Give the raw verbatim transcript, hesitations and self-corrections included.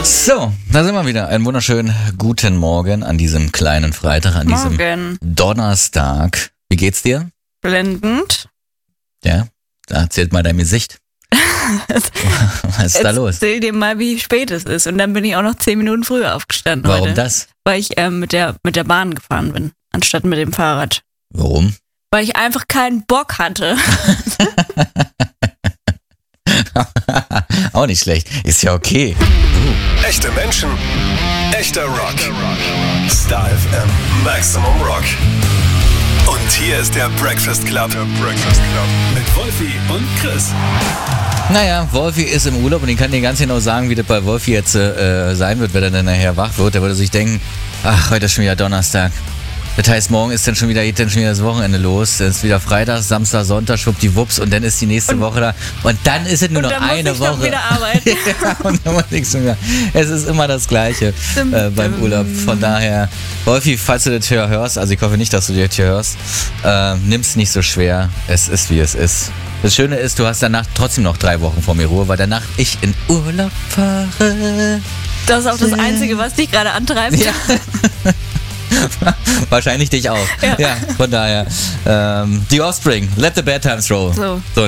So, da sind wir wieder. Einen wunderschönen guten Morgen an diesem kleinen Freitag, an Morgen. diesem Donnerstag. Wie geht's dir? Blendend. Ja, da erzählt mal dein Gesicht. Was ist da los? Erzähl dir mal, wie spät es ist. Und dann bin ich auch noch zehn Minuten früher aufgestanden. Warum heute, das? Weil ich ähm, mit, der, mit der Bahn gefahren bin, anstatt mit dem Fahrrad. Warum? Weil ich einfach keinen Bock hatte. Auch nicht schlecht. Ist ja okay. Echte Menschen, echter Rock. Star F M, Maximum Rock. Und hier ist der Breakfast Club. Der Breakfast Club. Mit Wolfi und Chris. Naja, Wolfi ist im Urlaub und ich kann dir ganz genau sagen, wie das bei Wolfi jetzt äh, sein wird, wenn er dann nachher wach wird. Der würde sich denken, ach, heute ist schon wieder Donnerstag. Das heißt, morgen ist dann schon wieder, geht dann schon wieder das Wochenende los. Dann ist wieder Freitag, Samstag, Sonntag, schwuppdiwupps und dann ist die nächste Und- Woche da. Und dann ist es nur Und noch dann muss eine ich Woche. noch wieder arbeiten. Ja, und dann muss ich schon wieder. Es ist immer das Gleiche Dim, äh, beim dim. Urlaub. Von daher, Wolfi, falls du das hier hörst, also ich hoffe nicht, dass du das hier hörst, äh, nimm's nicht so schwer. Es ist, wie es ist. Das Schöne ist, du hast danach trotzdem noch drei Wochen vor mir Ruhe, weil danach ich in Urlaub fahre. Das ist auch das Einzige, was dich gerade antreibt. Ja. Wahrscheinlich dich auch. Ja, Ja. von daher. Ähm, die Offspring, let the bad times roll. So. so